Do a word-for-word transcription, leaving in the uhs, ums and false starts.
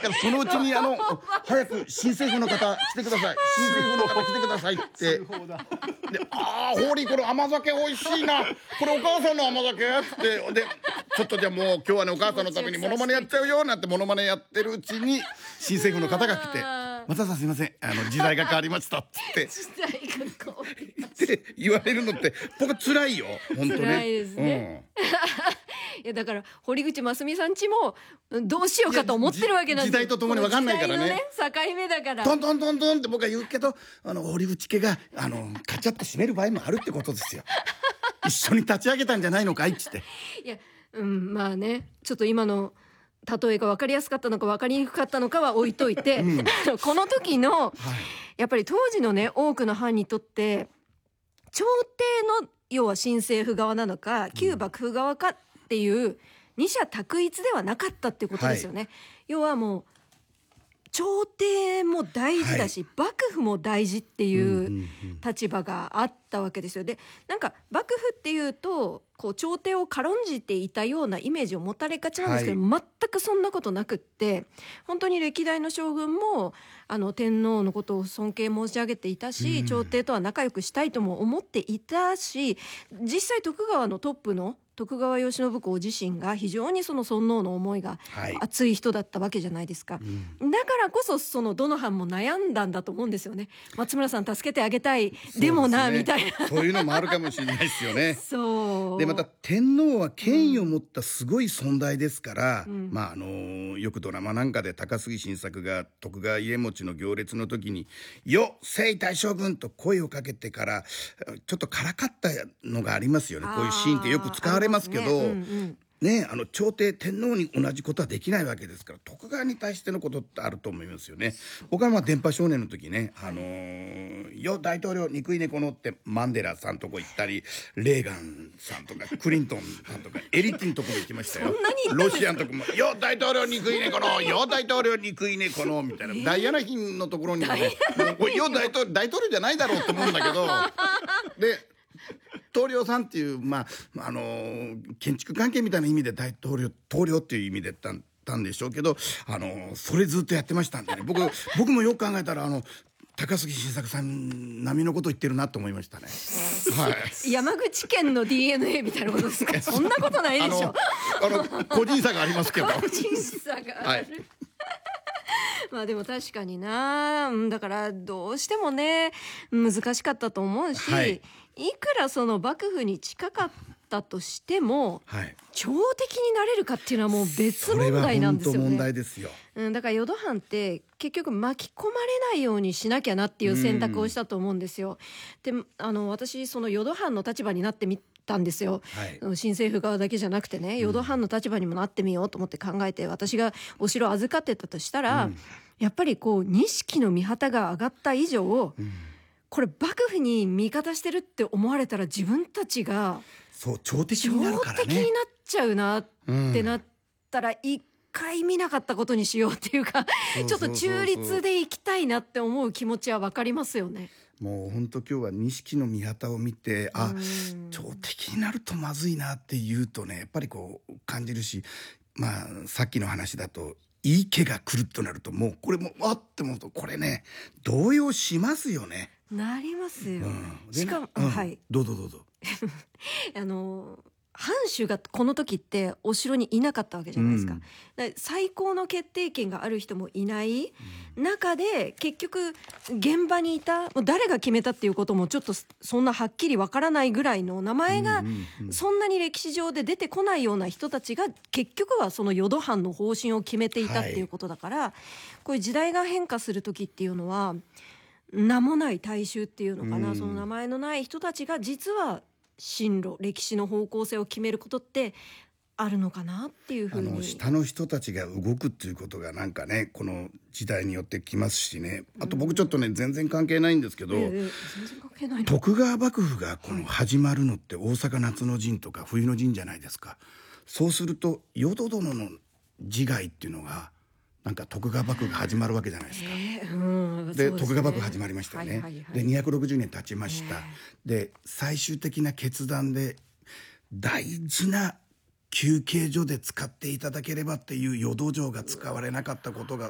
からそのうちにあの早く新政府の方来てください、新政府の方来てくださいってで、ああホーリーこれ甘酒美味しいな、これお母さんの甘酒ってで、ちょっとじゃあもう今日はねお母さんのためにモノマネやっちゃうよなんてモノマネやってるうちに新政府の方が来て「松田さんすいません、あの時代が変わりました」っつって時代が変わりまって言われるのって僕は辛いよ本当ね。 辛いですね、うん、いやだから堀口真澄さんちもどうしようかと思ってるわけなんですよ。 時代とともに分かんないからね、 この時代のね境目だから、 トントントントンって僕は言うけど、あの堀口家があのカチャッと閉める場合もあるってことですよ。一緒に立ち上げたんじゃないのかいっつって。 いや、うん、まあね、ちょっと今の例えが分かりやすかったのか分かりにくかったのかは置いといて、うん、この時の、はい、やっぱり当時のね多くの藩にとって朝廷の要は新政府側なのか旧幕府側かっていう二者択一ではなかったっていうことですよね、はい、要はもう朝廷も大事だし、はい、幕府も大事っていう立場があったわけですよ。でなんか幕府っていうとこう朝廷を軽んじていたようなイメージを持たれがちなんですけど、はい、全くそんなことなくって本当に歴代の将軍もあの天皇のことを尊敬申し上げていたし、うん、朝廷とは仲良くしたいとも思っていたし、実際徳川のトップの徳川慶喜公自身が非常にその尊皇の思いが熱い人だったわけじゃないですか、はい、だからこそそのどの藩も悩んだんだと思うんですよね。松村さん助けてあげたい、でもな、ね、みたいなそういうのもあるかもしれないですよね。 そうでまた天皇は権威を持ったすごい存在ですから、うん、まああのよくドラマなんかで高杉晋作が徳川家茂の行列の時に「よ征夷大将軍!」と声をかけてからちょっとからかったのがありますよね。こういうシーンってよく使われますけど、ね、うんうんね、あの朝廷天皇に同じことはできないわけですから、徳川に対してのことってあると思いますよね。僕はまあ電波少年の時ね、あのー、よ大統領憎い猫のってマンデラさんとこ行ったり、レーガンさんとかクリントンさんとかエリッティンとこも行きましたよ。ロシアのとこもよ大統領憎い猫のよ大統領憎い猫のみたいな、えー、ダイアナ妃のところにもね、もうよ大統領大統領じゃないだろうと思うんだけどで棟梁さんっていう、まああのー、建築関係みたいな意味で大統領棟梁っていう意味で言ったんでしょうけど、あのー、それずっとやってましたんでね、僕僕もよく考えたらあの高杉晋作さん並みのこと言ってるなと思いましたね。はい、 山口県の ディーエヌエー みたいなことですか？そんなことないでしょ。 あのあの個人差がありますけど個人差がある、はいまあでも確かにな、だからどうしてもね難しかったと思うし、はい、いくらその幕府に近かったとしても、はい、朝敵になれるかっていうのはもう別問題なんですよね。それは本当問題ですよ、うん、だから淀藩って結局巻き込まれないようにしなきゃなっていう選択をしたと思うんですよ。であの私その淀藩の立場になってみたんですよ、はい、新政府側だけじゃなくてね、淀藩の立場にもなってみようと思って考えて、私がお城を預かってたとしたら、うん、やっぱりこう錦の御旗が上がった以上、うん、これ幕府に味方してるって思われたら自分たちがそう朝敵になるからね、 朝敵になっちゃうなってなったら、一回見なかったことにしようっていうか、ちょっと中立でいきたいなって思う気持ちは分かりますよね。 もう本当今日は錦の御旗を見て、あ、朝敵になるとまずいなっていうとね、やっぱりこう感じるし、まあさっきの話だといい毛が来るとなると、もうこれもあってもこれね動揺しますよね。 なりますよ、うん、しかも、 うん、 はいどうぞどうぞあの藩主がこの時ってお城にいなかったわけじゃないですか、うん、だ最高の決定権がある人もいない中で、結局現場にいたもう誰が決めたっていうこともちょっとそんなはっきりわからないぐらいの名前がそんなに歴史上で出てこないような人たちが結局はその淀藩の方針を決めていたっていうことだから、はい、こういう時代が変化する時っていうのは名もない大衆っていうのかな、うん、その名前のない人たちが実は進路歴史の方向性を決めることってあるのかなっていうふうに、あの下の人たちが動くっていうことがなんかねこの時代によってきますしね。あと僕ちょっとね、うん、全然関係ないんですけど、えー、全然関係ないの。徳川幕府がこの始まるのって大阪夏の陣とか冬の陣じゃないですか。そうすると淀殿の自害っていうのがなんか徳川幕府が始まるわけじゃないですか、えーうんで、ね、徳川幕府始まりましたよね、はいはいはい、でにひゃくろくじゅうねん経ちました、えー、で最終的な決断で大事な休憩所で使っていただければっていう淀城が使われなかったことが